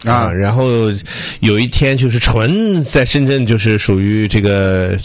啊，然后有一天就是纯在深圳，就是属于这个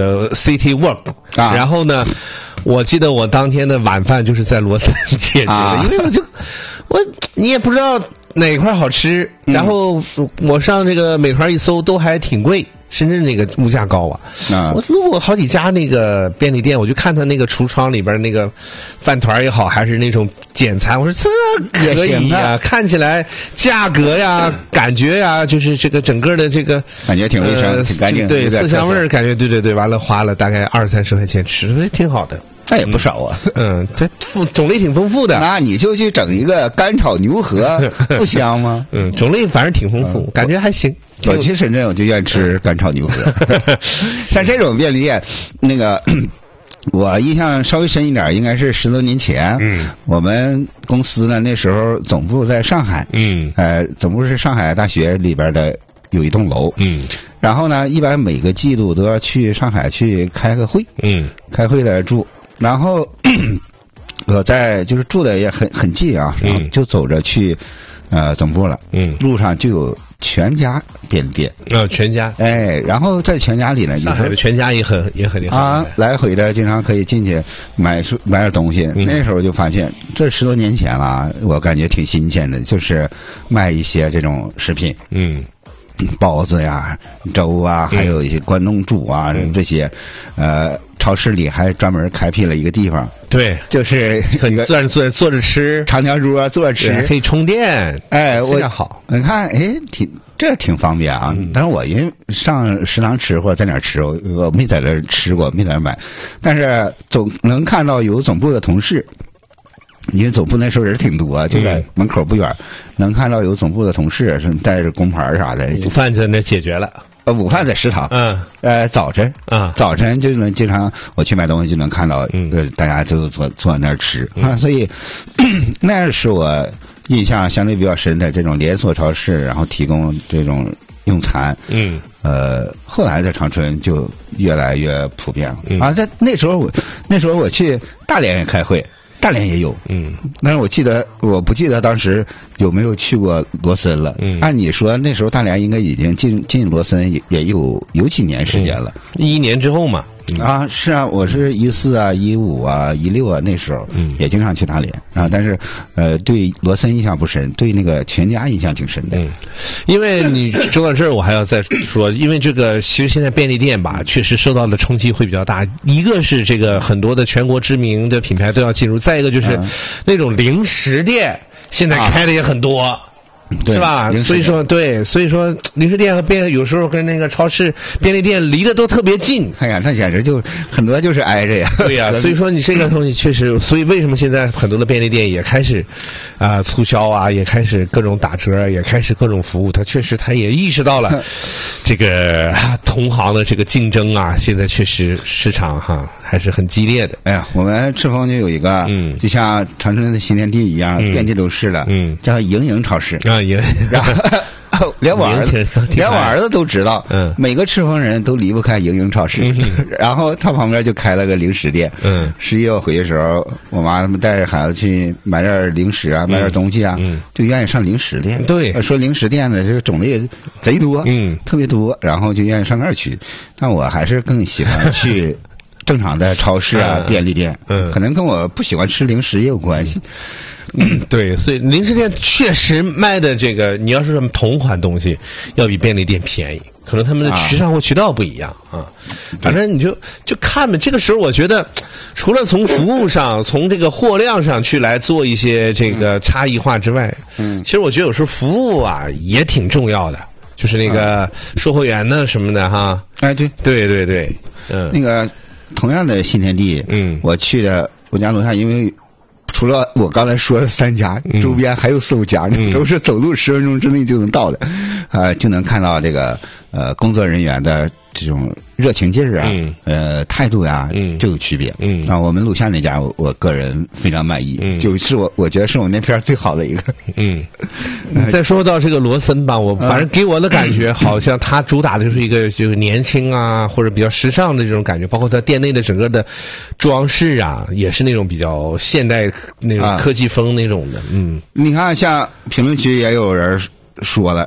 city work 啊， 然后呢，我记得我当天的晚饭就是在罗森解决的，因为你也不知道哪块好吃，然后我上这个美团一搜都还挺贵。深圳那个物价高啊！我路过好几家那个便利店，我就看他那个橱窗里边那个饭团也好，还是那种简餐，我说这可以啊，看起来价格呀、感觉呀，就是这个整个的这个感觉挺卫生、挺干净， 对，色香味感觉对，完了花了大概20-30块钱吃，挺好的。 那也不少啊， 这种类挺丰富的。 那你就去整一个干炒牛河，不香吗？ 种类反正挺丰富，感觉还行。 我去深圳我就愿意吃干炒牛河，像这种便利店，那个我印象稍微深一点，应该是10多年前，我们公司呢那时候总部在上海，总部是上海大学里边的有一栋楼，然后呢一般每个季度都要去上海去开个会，开会在这住。然后我在就是住的也很近啊，然后就走着去总部了，路上就有全家便利店全家， 然后在全家里呢， 上海的全家也很厉害啊，来回的经常可以进去买点东西。那时候就发现，这10多年前了，我感觉挺新鲜的，就是卖一些这种食品，包子呀、粥啊，还有一些关东煮啊，这些，超市里还专门开辟了一个地方， 对， 就是一个坐着吃， 长条桌坐着吃， 可以充电， 非常好。 你看，挺方便啊。但是我因为上食堂吃或者在哪儿吃，我没在这吃过，没在这买，但是总能看到有总部的同事。因为总部那时候人挺多，就在门口不远，能看到有总部的同事是带着工牌啥的。 午饭在那解决了， 午饭在食堂，早晨就能经常我去买东西就能看到，大家就坐那儿吃啊，所以那是我印象相对比较深的这种连锁超市，然后提供这种用餐，后来在长春就越来越普遍啊。在那时候我去大连也开会。大连也有，但是我不记得当时有没有去过罗森了。按你说，那时候大连应该已经进罗森也有几年时间了 ，11年之后嘛。 是啊，我是14啊、15啊、16啊，那时候也经常去大连啊，但是对罗森印象不深，对那个全家印象挺深的。 因为你说到这儿，我还要再说，因为这个其实现在便利店吧，确实受到的冲击会比较大。一个是这个很多的全国知名的品牌都要进入，再一个就是那种零食店现在开的也很多。是吧？所以说零食店和有时候跟那个超市、便利店离得都特别近。 哎呀，那简直就很多就是挨着呀。 对呀，所以说你这个东西确实，所以为什么现在很多的便利店也开始促销啊，也开始各种打折，也开始各种服务，它也意识到了这个同行的这个竞争啊，现在确实市场还是很激烈的。 哎呀，我们赤峰就有一个，就像长春的新天地一样，遍地都是了，叫盈超市然后连我儿子都知道，每个赤峰人都离不开盈超市，然后他旁边就开了个零食店。11月回的时候，我妈他们带着孩子去买点零食啊，买点东西啊，就愿意上零食店。 对， 说零食店的这个种类贼多，特别多，然后就愿意上那儿去。但我还是更喜欢去正常的超市啊、便利店，可能跟我不喜欢吃零食也有关系。 对，所以零食店确实卖的这个，你要是同款东西，要比便利店便宜，可能他们的上货渠道不一样啊。反正你就看吧。这个时候我觉得，除了从服务上、从这个货量上去来做一些这个差异化之外，其实我觉得有时候服务也挺重要的，就是那个售货员呢什么的哈。对， 那个同样的新天地，我去的我家楼下，因为除了我刚才说的3家，周边还有4、5家，都是走路10分钟之内就能到的，就能看到这个工作人员的这种热情劲儿啊，态度呀，就有区别。我们楼下那家我个人非常满意，就是我觉得是我那片最好的一个。 再说到这个罗森吧，反正给我的感觉好像它主打的就是一个就是年轻啊，或者比较时尚的这种感觉，包括它店内的整个的装饰啊，也是那种比较现代那种科技风那种的。 你看像评论区也有人说了，